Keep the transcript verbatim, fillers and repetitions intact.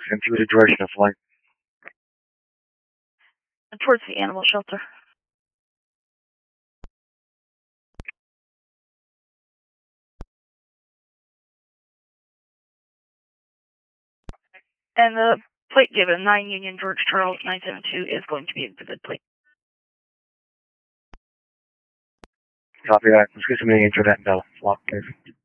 And to the direction of flight. Towards the animal shelter. And the plate given, nine Union George Charles nine seven two, is going to be a good plate. Copy that. Let's get somebody into that bell. Lock, please.